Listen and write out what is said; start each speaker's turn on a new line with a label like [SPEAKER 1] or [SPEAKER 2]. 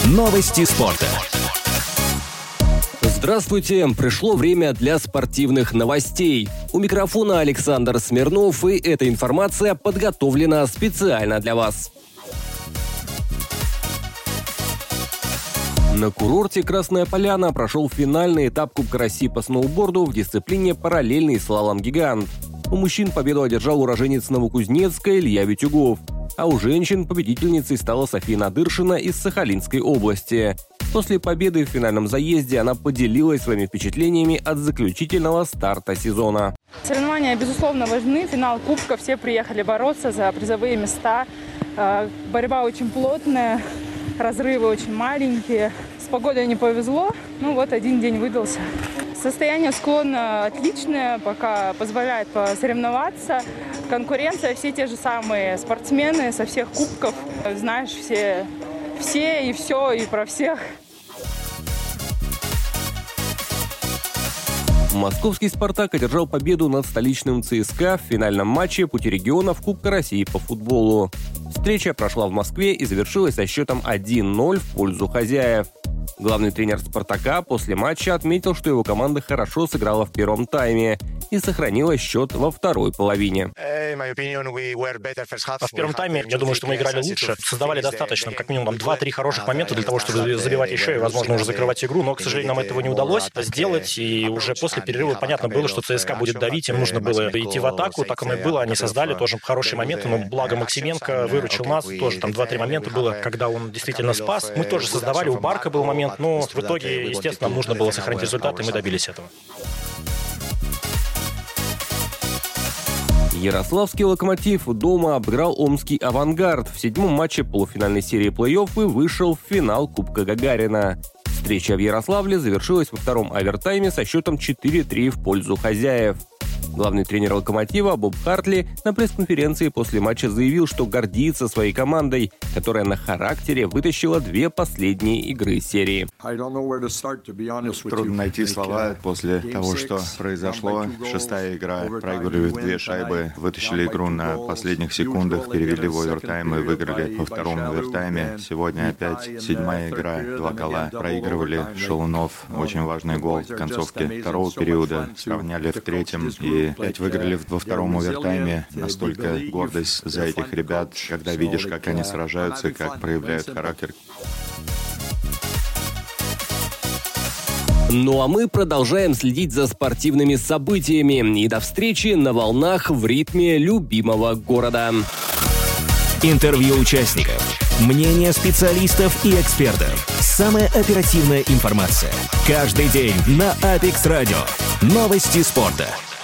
[SPEAKER 1] Новости спорта.
[SPEAKER 2] Здравствуйте! Пришло время для спортивных новостей. У микрофона Александр Смирнов, и эта информация подготовлена специально для вас. На курорте Красная Поляна прошел финальный этап Кубка России по сноуборду в дисциплине параллельный слалом-гигант. У мужчин победу одержал уроженец Новокузнецка Илья Витюгов, а у женщин победительницей стала София Надыршина из Сахалинской области. После победы в финальном заезде она поделилась своими впечатлениями от заключительного старта сезона.
[SPEAKER 3] Соревнования, безусловно, важны. Финал Кубка, все приехали бороться за призовые места. Борьба очень плотная, разрывы очень маленькие. С погодой не повезло, вот один день выдался. Состояние склона отличное, пока позволяет посоревноваться. Конкуренция, все те же самые спортсмены со всех кубков. Знаешь, все и все, и про всех.
[SPEAKER 2] Московский «Спартак» одержал победу над столичным ЦСКА в финальном матче пути регионов Кубка России по футболу. Встреча прошла в Москве и завершилась со счетом 1-0 в пользу хозяев. Главный тренер «Спартака» после матча отметил, что его команда хорошо сыграла в первом тайме и сохранила счет во второй половине.
[SPEAKER 4] В первом тайме, я думаю, что мы играли лучше, создавали достаточно, как минимум 2-3 хороших момента для того, чтобы забивать еще и, возможно, уже закрывать игру, но, к сожалению, нам этого не удалось сделать, и уже после перерыва понятно было, что ЦСКА будет давить, им нужно было идти в атаку, так оно и было, они создали тоже хорошие моменты, но благо Максименко выручил нас, тоже там 2-3 момента было, когда он действительно спас, мы тоже создавали, у Барка был момент, но в итоге, естественно, нам нужно было сохранить результат, и мы добились этого.
[SPEAKER 2] Ярославский «Локомотив» дома обыграл омский «Авангард» в 7-м матче полуфинальной серии плей-офф и вышел в финал Кубка Гагарина. Встреча в Ярославле завершилась во втором овертайме со счетом 4-3 в пользу хозяев. Главный тренер «Локомотива» Боб Хартли на пресс-конференции после матча заявил, что гордится своей командой, которая на характере вытащила 2 последние игры серии.
[SPEAKER 5] Трудно найти слова после того, что произошло. 6-я игра, проигрывали 2 шайбы, вытащили игру на последних секундах, перевели в овертайм и выиграли во втором овертайме. Сегодня опять 7-я игра, 2 гола. Проигрывали Шалунов, очень важный гол в концовке второго периода, сравняли в 3-м и опять выиграли во втором овертайме. Настолько гордость за этих ребят, когда видишь, как они сражаются, как проявляют характер.
[SPEAKER 2] Ну а мы продолжаем следить за спортивными событиями. И до встречи на волнах в ритме любимого города.
[SPEAKER 1] Интервью участников, мнения специалистов и экспертов. Самая оперативная информация. Каждый день на Apex Radio. Новости спорта.